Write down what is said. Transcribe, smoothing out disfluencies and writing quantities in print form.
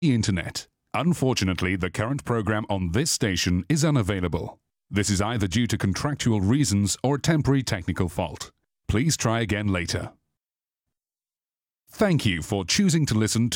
the Internet. Unfortunately, the current program on this station is unavailable. This is either due to contractual reasons or a temporary technical fault. Please try again later. Thank you for choosing to listen to